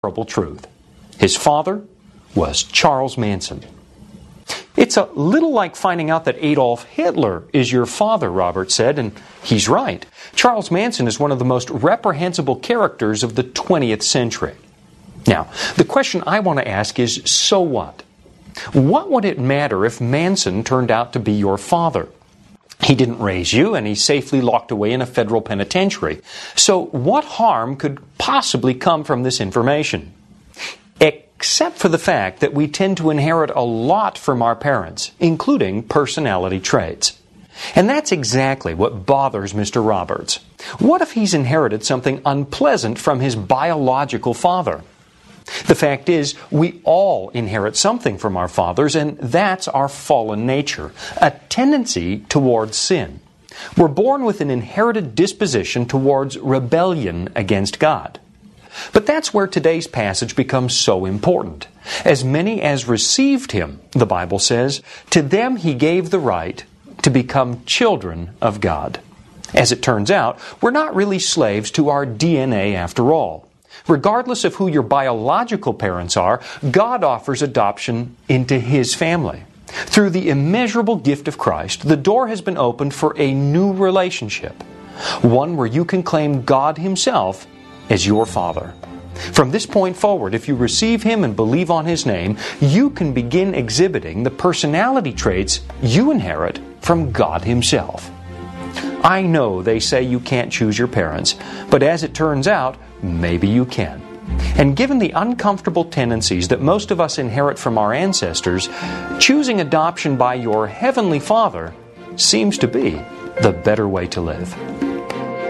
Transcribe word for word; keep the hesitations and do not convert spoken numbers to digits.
horrible truth. His father was Charles Manson. It's a little like finding out that Adolf Hitler is your father, Robert said, and he's right. Charles Manson is one of the most reprehensible characters of the twentieth century. Now, the question I want to ask is, so what? What would it matter if Manson turned out to be your father? He didn't raise you, and he's safely locked away in a federal penitentiary. So what harm could possibly come from this information? Except for the fact that we tend to inherit a lot from our parents, including personality traits. And that's exactly what bothers Mister Roberts. What if he's inherited something unpleasant from his biological father? The fact is, we all inherit something from our fathers, and that's our fallen nature, a tendency towards sin. We're born with an inherited disposition towards rebellion against God. But that's where today's passage becomes so important. As many as received Him, the Bible says, to them He gave the right to become children of God. As it turns out, we're not really slaves to our D N A after all. Regardless of who your biological parents are, God offers adoption into His family. Through the immeasurable gift of Christ, the door has been opened for a new relationship, one where you can claim God Himself as your Father. From this point forward, if you receive Him and believe on His name, you can begin exhibiting the personality traits you inherit from God Himself. I know they say you can't choose your parents, but as it turns out, maybe you can. And given the uncomfortable tendencies that most of us inherit from our ancestors, choosing adoption by your Heavenly Father seems to be the better way to live.